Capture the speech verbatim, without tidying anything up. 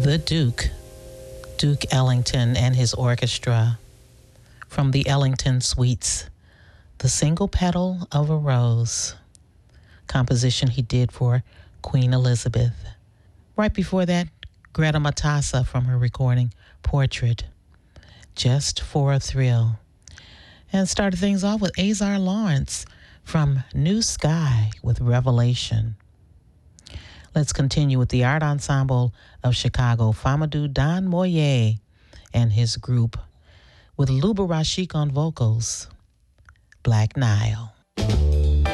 The Duke, Duke Ellington and his orchestra, from the Ellington Suites, The Single Petal of a Rose, composition he did for Queen Elizabeth. Right before that, Greta Matassa from her recording Portrait, Just for a Thrill. And started things off with Azar Lawrence from New Sky with Revelation. Let's continue with the Art Ensemble of Chicago, Famadou Don Moyer and his group, with Luba Rashik on vocals, Black Nile.